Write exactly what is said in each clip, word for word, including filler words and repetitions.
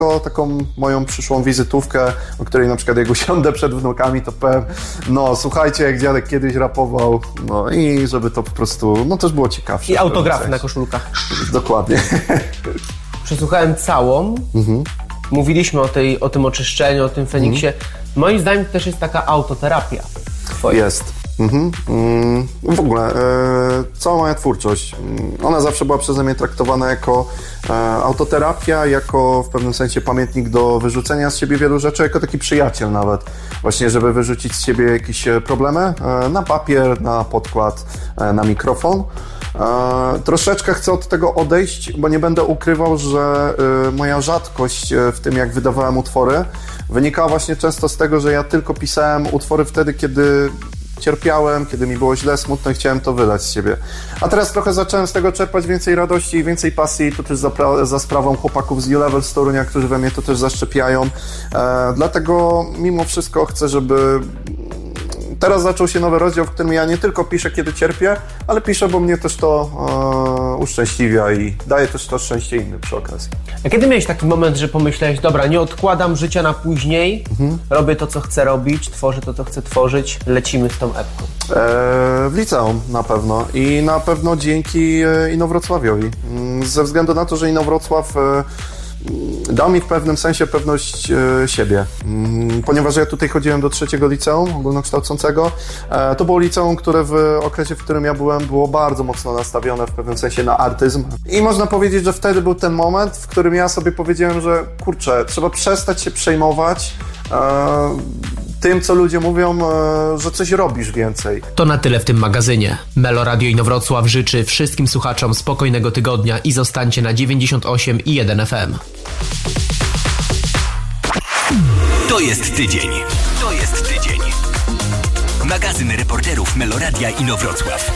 taką moją przyszłą wizytówkę, o której na przykład jak usiądę przed wnukami, to powiem, no słuchajcie, jak dziadek kiedyś rapował, no i żeby to po prostu, no też było ciekawsze. I autografy na koszulkach. Dokładnie. Przesłuchałem całą, mhm. mówiliśmy o, tej, o tym oczyszczeniu, o tym Feniksie. Mhm. Moim zdaniem to też jest taka autoterapia twoja. Jest. Mhm. Mm, w ogóle e, cała moja twórczość, ona zawsze była przeze mnie traktowana jako e, autoterapia, jako w pewnym sensie pamiętnik do wyrzucenia z siebie wielu rzeczy, jako taki przyjaciel nawet, właśnie żeby wyrzucić z siebie jakieś problemy e, na papier, na podkład, e, na mikrofon. E, troszeczkę chcę od tego odejść, bo nie będę ukrywał, że e, moja rzadkość w tym, jak wydawałem utwory, wynikała właśnie często z tego, że ja tylko pisałem utwory wtedy, kiedy cierpiałem, kiedy mi było źle, smutno i chciałem to wylać z siebie. A teraz trochę zacząłem z tego czerpać więcej radości i więcej pasji, to też za, pra- za sprawą chłopaków z U-Level z Torunia, którzy we mnie to też zaszczepiają. E, dlatego mimo wszystko chcę, żeby teraz zaczął się nowy rozdział, w którym ja nie tylko piszę, kiedy cierpię, ale piszę, bo mnie też to e, uszczęśliwia i daje też to szczęście innym przy okazji. A kiedy miałeś taki moment, że pomyślałeś, dobra, nie odkładam życia na później, mhm. robię to, co chcę robić, tworzę to, co chcę tworzyć, lecimy z tą epką? E, w liceum na pewno i na pewno dzięki Inowrocławiowi. Ze względu na to, że Inowrocław e, dał mi w pewnym sensie pewność e, siebie, mm, ponieważ ja tutaj chodziłem do trzeciego liceum ogólnokształcącego. E, to było liceum, które w okresie, w którym ja byłem, było bardzo mocno nastawione w pewnym sensie na artyzm. I można powiedzieć, że wtedy był ten moment, w którym ja sobie powiedziałem, że kurczę, trzeba przestać się przejmować e, tym, co ludzie mówią, e, że coś robisz więcej. To na tyle w tym magazynie. Melo Radio Inowrocław życzy wszystkim słuchaczom spokojnego tygodnia i zostańcie na dziewięćdziesiąt osiem i jeden F M. To jest tydzień. To jest tydzień. Magazyn reporterów Melo Radia Inowrocław.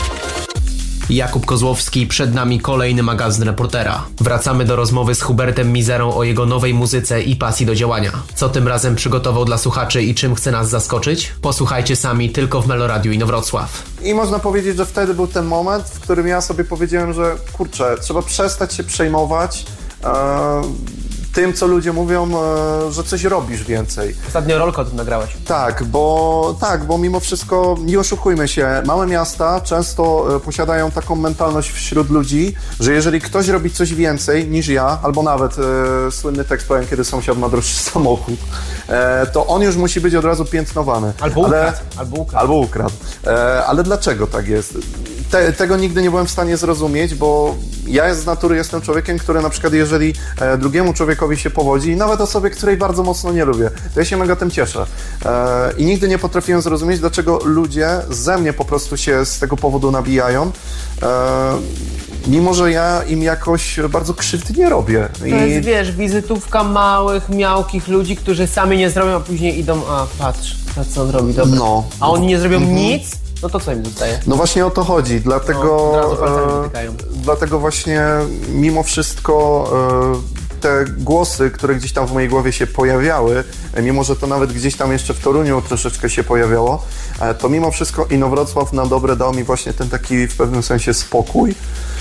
Jakub Kozłowski, przed nami kolejny magazyn reportera. Wracamy do rozmowy z Hubertem Mizerą o jego nowej muzyce i pasji do działania. Co tym razem przygotował dla słuchaczy i czym chce nas zaskoczyć? Posłuchajcie sami tylko w Melo Radiu Inowrocław. I można powiedzieć, że wtedy był ten moment, w którym ja sobie powiedziałem, że kurczę, trzeba przestać się przejmować e, tym, co ludzie mówią, e, że coś robisz więcej. Ostatnio rolkę o tym nagrałeś. Tak, bo tak, bo mimo wszystko, nie oszukujmy się, małe miasta często e, posiadają taką mentalność wśród ludzi, że jeżeli ktoś robi coś więcej niż ja, albo nawet e, słynny tekst powiem, kiedy sąsiad ma droższy samochód, e, to on już musi być od razu piętnowany. Albo ukradł. Albo ukradł. Albo ukradł. E, ale dlaczego tak jest? Te, tego nigdy nie byłem w stanie zrozumieć, bo ja z natury jestem człowiekiem, który na przykład jeżeli e, drugiemu człowiekowi się powodzi, nawet osobie, której bardzo mocno nie lubię, to ja się mega tym cieszę. E, I nigdy nie potrafiłem zrozumieć, dlaczego ludzie ze mnie po prostu się z tego powodu nabijają, e, mimo że ja im jakoś bardzo krzywdy nie robię. To I... jest, wiesz, wizytówka małych, miałkich ludzi, którzy sami nie zrobią, a później idą, a patrz, patrz co on robi, dobra. No. A oni nie zrobią mhm. nic? No to co im zostaje? No właśnie o to chodzi, dlatego, no, e, dlatego właśnie mimo wszystko e, te głosy, które gdzieś tam w mojej głowie się pojawiały, mimo że to nawet gdzieś tam jeszcze w Toruniu troszeczkę się pojawiało, e, to mimo wszystko Inowrocław na dobre dał mi właśnie ten taki w pewnym sensie spokój.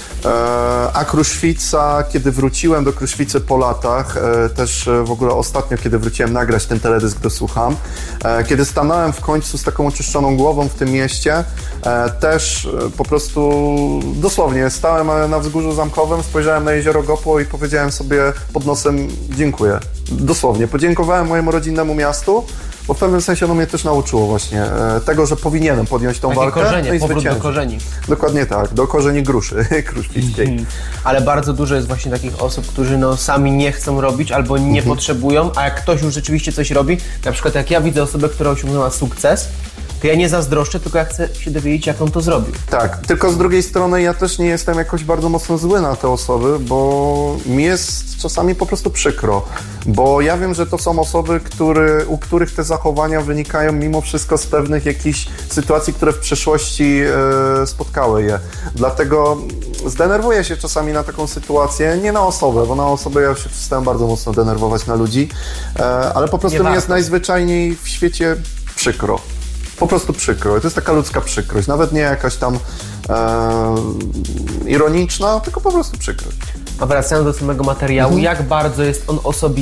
A Kruszwica, kiedy wróciłem do Kruszwicy po latach, też w ogóle ostatnio, kiedy wróciłem nagrać ten teledysk do Słucham, kiedy stanąłem w końcu z taką oczyszczoną głową w tym mieście, też po prostu dosłownie stałem na wzgórzu zamkowym, spojrzałem na jezioro Gopło i powiedziałem sobie pod nosem dziękuję. Dosłownie, podziękowałem mojemu rodzinnemu miastu, bo w pewnym sensie ono mnie też nauczyło właśnie e, tego, że powinienem podjąć tą Takie walkę. korzenie, no i powrót do korzeni. Dokładnie tak, do korzeni gruszy kruszwickiej. Mm-hmm. Ale bardzo dużo jest właśnie takich osób, którzy no sami nie chcą robić albo nie mm-hmm. potrzebują, a jak ktoś już rzeczywiście coś robi, na przykład jak ja widzę osobę, która osiągnęła sukces, to ja nie zazdroszczę, tylko ja chcę się dowiedzieć, jak on to zrobił. Tak, tylko z drugiej strony ja też nie jestem jakoś bardzo mocno zły na te osoby, bo mi jest czasami po prostu przykro, bo ja wiem, że to są osoby, który, u których te zachowania wynikają mimo wszystko z pewnych jakichś sytuacji, które w przeszłości e, spotkały je. Dlatego zdenerwuję się czasami na taką sytuację, nie na osobę, bo na osobę ja się przestałem bardzo mocno denerwować na ludzi, e, ale po prostu mi jest najzwyczajniej w świecie przykro. Po prostu przykro. To jest taka ludzka przykrość. Nawet nie jakaś tam e, ironiczna, tylko po prostu przykrość. A wracając do samego materiału, jak bardzo jest on osobisty?